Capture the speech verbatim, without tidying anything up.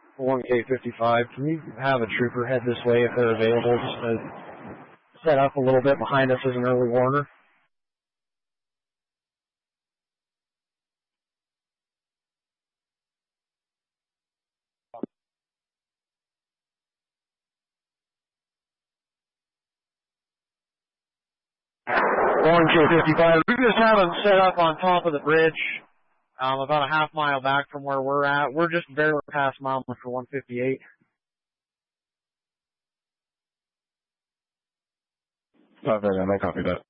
one K fifty-five, can you have a trooper head this way if they're available, just to set up a little bit behind us as an early warner? one K fifty-five, we just have them set up on top of the bridge, um, about a half mile back from where we're at. We're just barely past mile mark for one fifty-eight. Copy that, I copy that.